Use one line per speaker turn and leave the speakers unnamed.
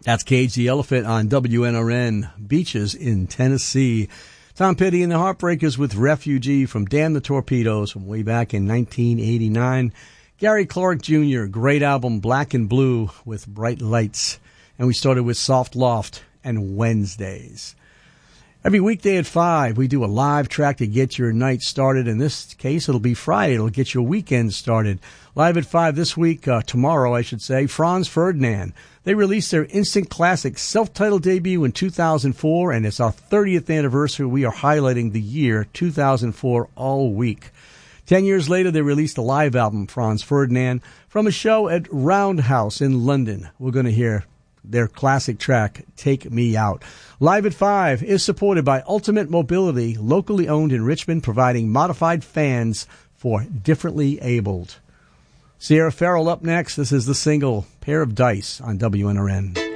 That's Cage the Elephant on WNRN Beaches in Tennessee. Tom Petty and the Heartbreakers with Refugee from Damn the Torpedoes from way back in 1989. Gary Clark Jr., great album Black and Blue with Bright Lights. And we started with Soft Loft and Wednesdays. Every weekday at 5, we do a live track to get your night started. In this case, it'll be Friday. It'll get your weekend started. Live at 5 this week, tomorrow, I should say, Franz Ferdinand. They released their instant classic self-titled debut in 2004, and it's our 30th anniversary. We are highlighting the year 2004 all week. 10 years later, they released a live album, Franz Ferdinand, from a show at Roundhouse in London. We're going to hear their classic track, Take Me Out. Live at 5 is supported by Ultimate Mobility, locally owned in Richmond, providing modified fans for differently abled. Sierra Farrell up next. This is the single Pair of Dice on WNRN.